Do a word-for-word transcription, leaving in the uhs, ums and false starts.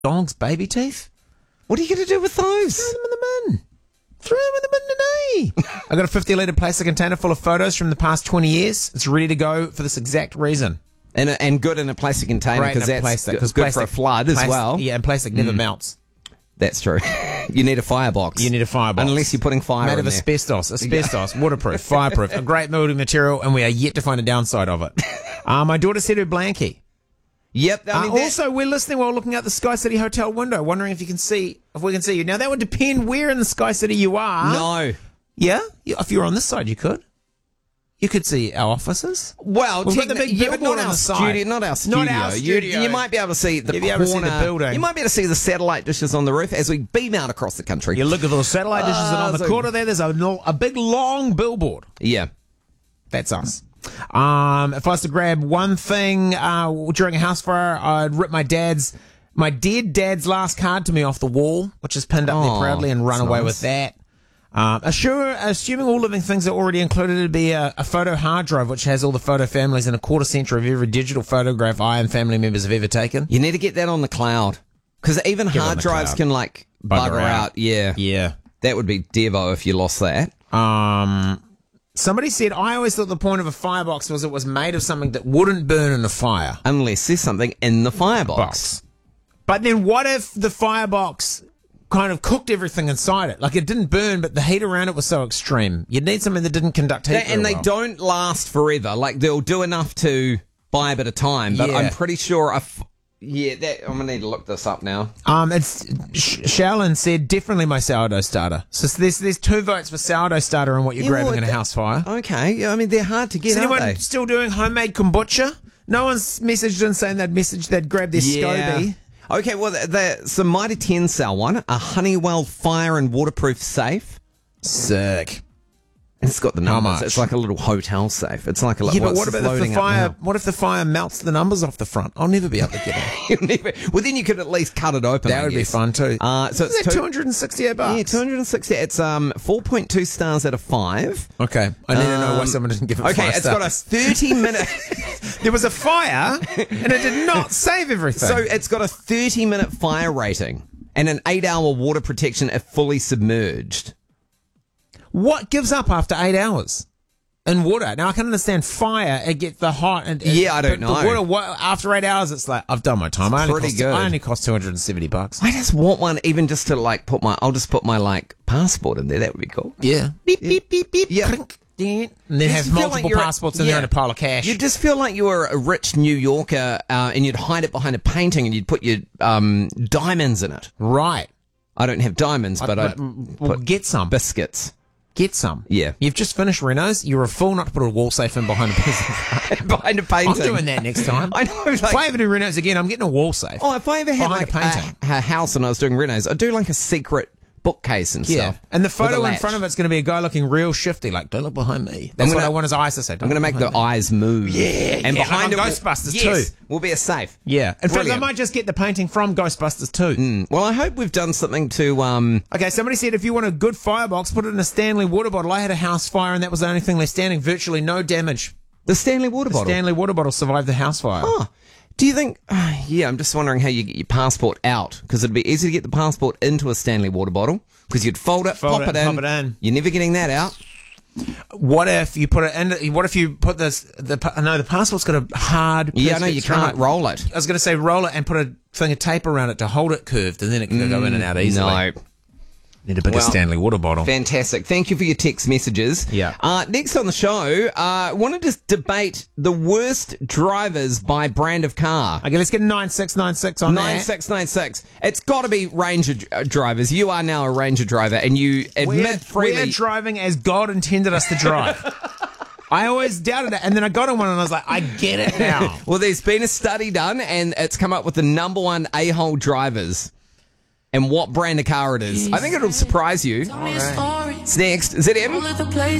dog's baby teeth. What are you going to do with those? Throw them in the bin. Throw them in the bin today. I got a fifty litre plastic container full of photos from the past twenty years. It's ready to go for this exact reason. And and good in a plastic container because that's plastic, good, good for a flood as plastic, well. Yeah, and plastic never mm. melts. That's true. You need a firebox. You need a firebox. Unless you're putting fire Made in of there. asbestos. Asbestos. Waterproof. Fireproof. A great building material, and we are yet to find a downside of it. Uh, my daughter said her blankie. Yep. I mean, uh, also, we're listening while looking out the Sky City Hotel window, wondering if you can see, if we can see you. Now, that would depend where in the Sky City you are. No. Yeah? If you're on this side, you could. You could see our offices. Well, We've got the big yeah, but billboard not on our the side. studio. Not our studio. Not our studio. You, you might be able to see the You'd be corner. able to see the building. You might be able to see the satellite dishes on the roof as we beam out across the country. You look at those satellite dishes, and on the so- corner there, there's a, a big, long billboard. Yeah. That's us. Um, if I was to grab one thing uh, during a house fire, I'd rip my dad's, my dead dad's last card to me off the wall, which is pinned up Oh, there proudly, and run that's away nice. with that. Um, assure, assuming all living things are already included, it'd be a, a photo hard drive which has all the photo families and a quarter century of every digital photograph I and family members have ever taken. You need to get that on the cloud. Because even Get it on hard the drives cloud. can, like, bugger, Bugger out. out. Yeah. Yeah. That would be Devo if you lost that. Um, somebody said, I always thought the point of a firebox was it was made of something that wouldn't burn in a fire. Unless there's something in the firebox. Box. But then what if the firebox kind of cooked everything inside it? Like, it didn't burn, but the heat around it was so extreme. You'd need something that didn't conduct heat They- and very they well. don't last forever. Like, they'll do enough to buy a bit of time. But Yeah. I'm pretty sure... A f- yeah, that, I'm going to need to look this up now. Um, it's Sh- Shaolin said definitely my sourdough starter. So there's there's two votes for sourdough starter and what you're Yeah, grabbing well, in a that- house fire. Okay. Yeah, I mean, they're hard to get, Is aren't anyone they? still doing homemade kombucha? No one's messaged in saying they'd message they'd grab their SCOBY. Okay, well, the, the, so Mitre ten sell one, a Honeywell fire and waterproof safe. Sick. It's got the How numbers. much? It's like a little hotel safe. It's like a Yeah, well, but what it's about if the floating up fire? now. What if the fire melts the numbers off the front? I'll never be able to get it. You'll never- well, then you could at least cut it open. That I would be guess. fun too. Uh, so Is it's that two- two hundred and sixty-eight bucks? Yeah, two hundred and sixty. It's um four point two stars out of five. Okay, I need to know why Um, someone didn't give it Okay, five it's stars. got a thirty minute. There was a fire, and it did not save everything. So it's got a thirty minute fire rating and an eight hour water protection if fully submerged. what gives up after eight hours in water? Now I can understand fire; it gets the hot. And, and- Yeah, I don't but know. The water, what, after eight hours, it's like I've done my time. I only pretty cost, good. I only cost two hundred and seventy bucks. I just want one, even just to like put my. I'll just put my like passport in there. That would be cool. Yeah. Beep beep beep beep. Yeah. Clink, ding, and then You have just feel like multiple you're a- passports in yeah. there and a pile of cash. You just feel like you were a rich New Yorker, uh, and you'd hide it behind a painting, and you'd put your um, diamonds in it. right. I don't have diamonds, but I, I'd well, put get some. biscuits. Get some. Yeah. You've just finished Renault's. You're a fool not to put a wall safe in behind a piece of... behind a painting. I'm doing that next time. I know. If I Like, ever do Renault's again, I'm getting a wall safe. oh, if I ever had behind like a painting. a, a house and I was doing renos, I'd do like a secret bookcase and Yeah. stuff. And the with a photo in latch. front of it's going to be a guy looking real shifty, like, don't look behind me. That's I'm what gonna- I want his eyes to say. I'm Don't going to look make the behind me. eyes move. Yeah, and yeah, behind like it on Ghostbusters yes, too. will be a safe. Yeah. In fact, I Brilliant. might just get the painting from Ghostbusters too. Mm. Well, I hope we've done something to. Um, Okay, somebody said if you want a good firebox, put it in a Stanley water bottle. I had a house fire and that was the only thing left standing. Virtually no damage. the Stanley water The bottle. Stanley water bottle survived the house fire. Oh, do you think? Uh, yeah, I'm just wondering how you get your passport out, because it'd be easy to get the passport into a Stanley water bottle because you'd fold it, Fold pop it, it, in. pop it in. You're never getting that out. What if you put it in? What if you put this? The pa- no, the passport's got a hard. Yeah, I know you it's kinda can't like- roll it. I was going to say roll it and put a thing of tape around it to hold it curved, and then it can go in and out easily. No. Need a bigger Well, Stanley water bottle. Fantastic. Thank you for your text messages. Yeah. Uh, next on the show, uh, want to just debate the worst drivers by brand of car. Okay, let's get nine six nine six on nine that. six nine six. It's got to be Ranger uh, drivers. You are now a Ranger driver, and you admit We're, freely. we're driving as God intended us to drive. I always doubted it, and then I got on one, and I was like, I get it now. Well, there's been a study done, and it's come up with the number one a-hole drivers and what brand of car it is. I think it'll surprise you. Tell me a story. It's next. Z M. All of the places